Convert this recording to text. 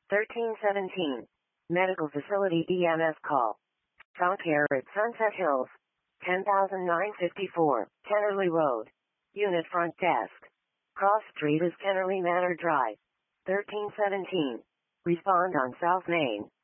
1317. Medical facility EMS call. Found care at Sunset Hills. 10,954, Kennerly Road. Unit front desk. Cross Street is Kennerly Manor Drive. 1317. Respond on South Main.